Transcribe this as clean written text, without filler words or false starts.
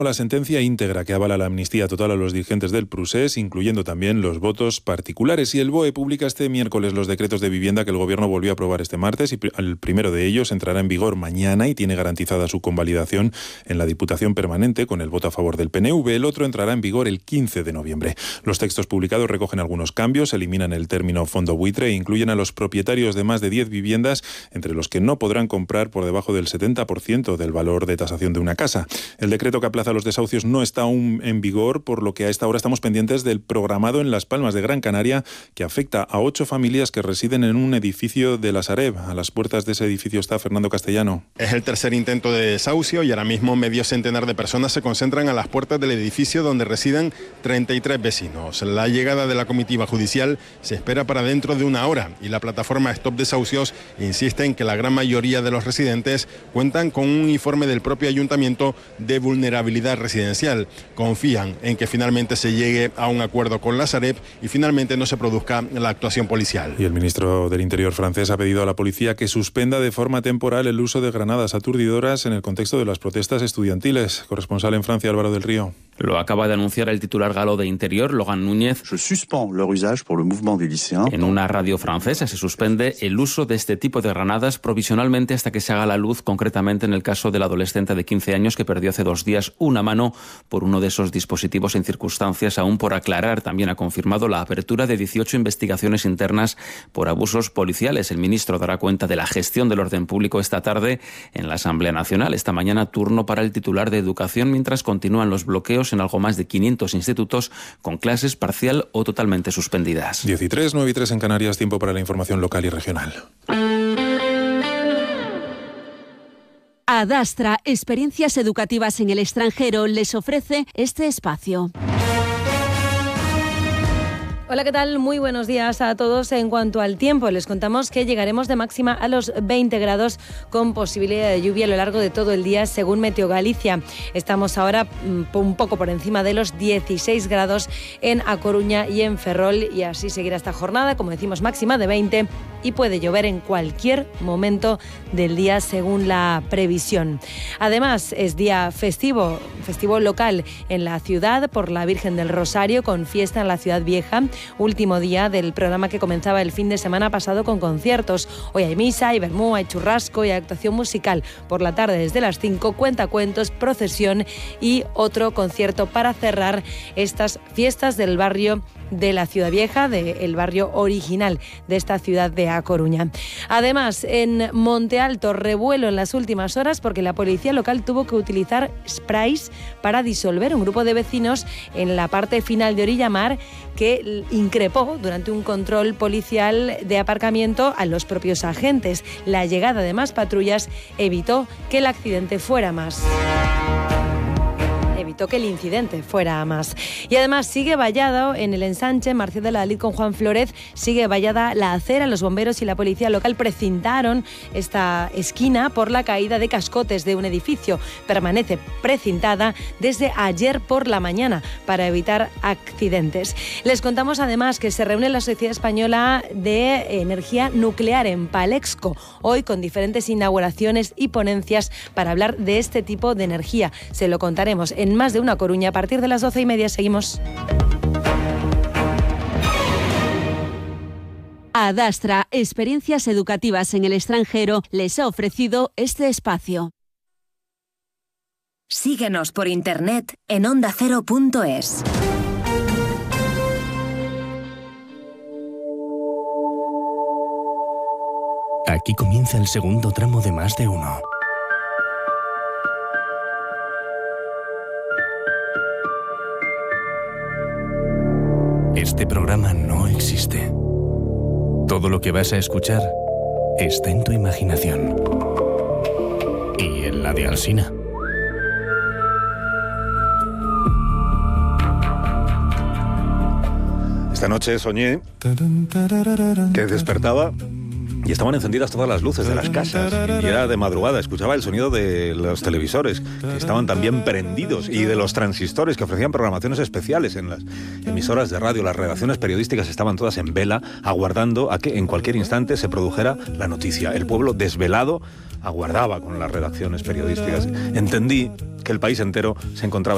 La sentencia íntegra que avala la amnistía total a los dirigentes del Prusés, incluyendo también los votos particulares. Y el BOE publica este miércoles los decretos de vivienda que el Gobierno volvió a aprobar este martes, y el primero de ellos entrará en vigor mañana y tiene garantizada su convalidación en la Diputación Permanente con el voto a favor del PNV. El otro entrará en vigor el 15 de noviembre. Los textos publicados recogen algunos cambios, eliminan el término fondo buitre e incluyen a los propietarios de más de 10 viviendas, entre los que no podrán comprar por debajo del 70% del valor de tasación de una casa. El decreto que aplaza los desahucios no está aún en vigor, por lo que a esta hora estamos pendientes del programado en Las Palmas de Gran Canaria, que afecta a 8 familias que residen en un edificio de la Sareb. A las puertas de ese edificio está Fernando Castellano. Es el tercer intento de desahucio y ahora mismo medio centenar de personas se concentran a las puertas del edificio donde residen 33 vecinos. La llegada de la comitiva judicial se espera para dentro de una hora y la plataforma Stop Desahucios insiste en que la gran mayoría de los residentes cuentan con un informe del propio ayuntamiento de vulnerabilidad residencial. Confían en que finalmente se llegue a un acuerdo con la Sareb y finalmente no se produzca la actuación policial. Y el ministro del Interior francés ha pedido a la policía que suspenda de forma temporal el uso de granadas aturdidoras en el contexto de las protestas estudiantiles. Corresponsal en Francia, Álvaro del Río. Lo acaba de anunciar el titular galo de Interior, Logan Núñez. En una radio francesa se suspende el uso de este tipo de granadas provisionalmente hasta que se haga la luz, concretamente en el caso del adolescente de 15 años que perdió hace 2 días una mano por uno de esos dispositivos en circunstancias aún por aclarar. También ha confirmado la apertura de 18 investigaciones internas por abusos policiales. El ministro dará cuenta de la gestión del orden público esta tarde en la Asamblea Nacional. Esta mañana turno para el titular de Educación, mientras continúan los bloqueos en algo más de 500 institutos con clases parcial o totalmente suspendidas. 13, 9 y 3 en Canarias, tiempo para la información local y regional. Adastra, experiencias educativas en el extranjero, les ofrece este espacio. Hola, ¿qué tal? Muy buenos días a todos. En cuanto al tiempo, les contamos que llegaremos de máxima a los 20 grados con posibilidad de lluvia a lo largo de todo el día, según Meteo Galicia. Estamos ahora un poco por encima de los 16 grados en A Coruña y en Ferrol, y así seguirá esta jornada, como decimos, máxima de 20, y puede llover en cualquier momento del día según la previsión. Además, es día festivo local en la ciudad por la Virgen del Rosario, con fiesta en la Ciudad Vieja. Último día del programa que comenzaba el fin de semana pasado con conciertos. Hoy hay misa, hay vermú, hay churrasco y actuación musical. Por la tarde desde las 5, cuentacuentos, procesión y otro concierto para cerrar estas fiestas del barrio de la Ciudad Vieja, del barrio original de esta ciudad de A Coruña. Además, en Monte Alto, revuelo en las últimas horas porque la policía local tuvo que utilizar sprays para disolver un grupo de vecinos en la parte final de Orilla Mar, que increpó durante un control policial de aparcamiento a los propios agentes. La llegada de más patrullas evitó que el accidente fuera más. Evitó que el incidente fuera a más. Y además sigue vallado en el ensanche Marcial de la Lid con Juan Flórez, sigue vallada la acera. Los bomberos y la policía local precintaron esta esquina por la caída de cascotes de un edificio. Permanece precintada desde ayer por la mañana para evitar accidentes. Les contamos además que se reúne la Sociedad Española de Energía Nuclear en Palexco, hoy con diferentes inauguraciones y ponencias para hablar de este tipo de energía. Se lo contaremos en Más de una Coruña a partir de las 12:30. Seguimos. Adastra, experiencias educativas en el extranjero, les ha ofrecido este espacio. Síguenos por internet en ondacero.es. Aquí comienza el segundo tramo de Más de uno. Este programa no existe. Todo lo que vas a escuchar está en tu imaginación. Y en la de Alsina. Esta noche soñé que despertaba y estaban encendidas todas las luces de las casas y era de madrugada. Escuchaba el sonido de los televisores que estaban también prendidos y de los transistores que ofrecían programaciones especiales en las emisoras de radio. Las redacciones periodísticas estaban todas en vela, aguardando a que en cualquier instante se produjera la noticia. El pueblo desvelado aguardaba con las redacciones periodísticas. Entendí que el país entero se encontraba